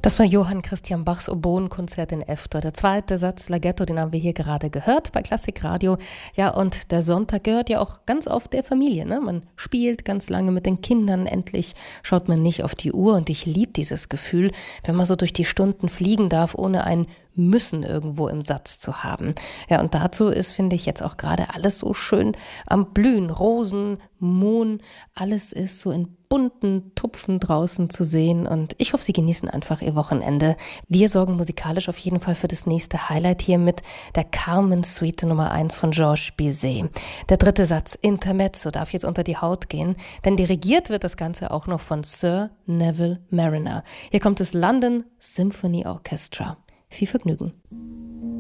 Das war Johann Christian Bachs Oboenkonzert in F-Dur. Der zweite Satz Larghetto, den haben wir hier gerade gehört bei Klassikradio. Ja, und der Sonntag gehört ja auch ganz oft der Familie, ne? Man spielt ganz lange mit den Kindern, endlich schaut man nicht auf die Uhr. Und ich liebe dieses Gefühl, wenn man so durch die Stunden fliegen darf, ohne ein Müssen irgendwo im Satz zu haben. Ja, und dazu ist, finde ich, jetzt auch gerade alles so schön am Blühen. Rosen, Mohn, alles ist so in bunten Tupfen draußen zu sehen. Und ich hoffe, Sie genießen einfach Ihr Wochenende. Wir sorgen musikalisch auf jeden Fall für das nächste Highlight hier mit der Carmen Suite Nummer 1 von Georges Bizet. Der dritte Satz, Intermezzo, darf jetzt unter die Haut gehen, denn dirigiert wird das Ganze auch noch von Sir Neville Marriner. Hier kommt das London Symphony Orchestra. Viel Vergnügen.